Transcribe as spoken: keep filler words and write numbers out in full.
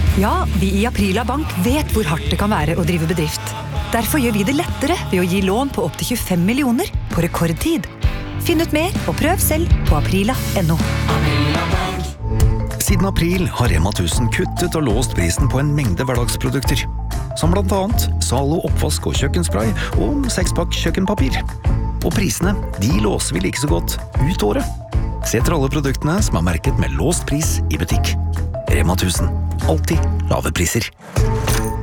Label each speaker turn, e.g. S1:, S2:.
S1: Ja, vi i Aprila Bank vet hvor hardt det kan være å drive bedrift. Derfor gjør vi det lettere ved å gi lån på opp til tjuefem millioner på rekordtid. Finn ut mer og prøv selv på aprila punktum no.
S2: Siden april har Rema tusen kuttet og låst prisen på en mengde hverdagsprodukter, som blant annet Zalo oppvask og kjøkkenspray og sekspakk kjøkkenpapir. Og prisene, de låser vi like så godt ut året. Se etter alle produktene som er merket med låst pris i butikk. Rema tusen. Alltid lave priser.